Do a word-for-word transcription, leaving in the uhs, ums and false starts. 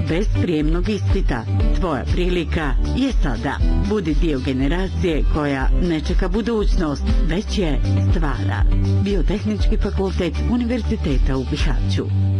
bez prijemnog ispita. Tvoja prilika je sada. Budi dio generacije koja ne čeka budućnost, već je stvara. Biotehnički fakultet Univerziteta u Bihaću.